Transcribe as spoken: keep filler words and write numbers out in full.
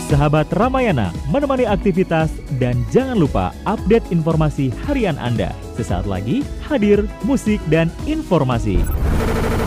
Sahabat Ramayana, menemani aktivitas dan jangan lupa update informasi harian Anda. Sesaat lagi hadir musik dan informasi.